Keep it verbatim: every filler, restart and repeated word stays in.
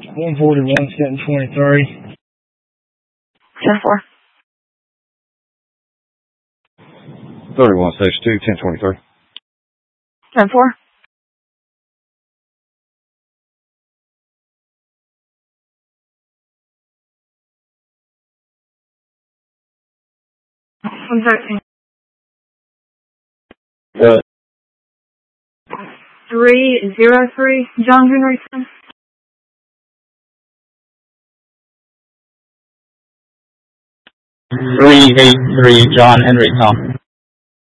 one forty-one, seven twenty-three. ten four. thirty-one, sixty-two, ten twenty-three. ten four. one thirteen. What? three zero three, John Henryson. three eight three, John Henry Tom.